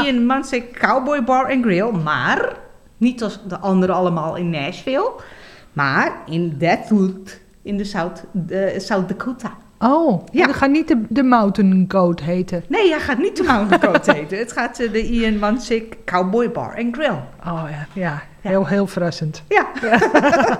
Ian Mansik Cowboy Bar and Grill. Maar niet als de anderen allemaal in Nashville. Maar in Deadwood in de South Dakota. Oh, Ja. dat gaat niet de Mountain Goat heten. Nee, hij gaat niet de Mountain Goat heten. Het gaat de Ian Mansik Cowboy Bar and Grill. Oh ja, heel verrassend. Ja.